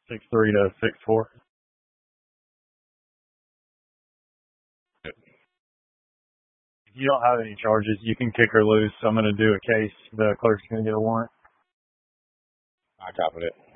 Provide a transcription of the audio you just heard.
6'3" to 6'4". Yep. If you don't have any charges, you can kick her loose. I'm going to do a case. The clerk's going to get a warrant. I copied it.